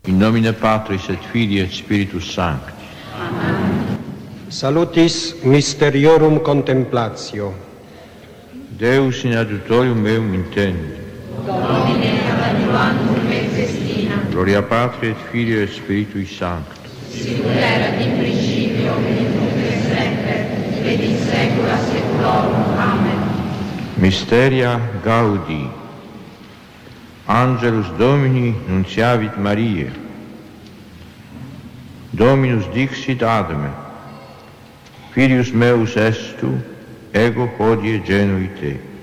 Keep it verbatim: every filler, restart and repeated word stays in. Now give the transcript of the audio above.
In nomine Patris et Filii et Spiritus Sancti. Amen. Salutis Mysteriorum Contemplatio. Deus in adjutorium meum intende. Domine ad adjuvantur me festina. Gloria Patri et Filii et Spiritui Sancti. Sicut erat in principio et nunc et semper et in saecula saeculorum. Amen. Mysteria Gaudi. Angelus Domini nunciavit Mariae. Dominus dixit Adame. Filius meus est tu, ego hodie genui te.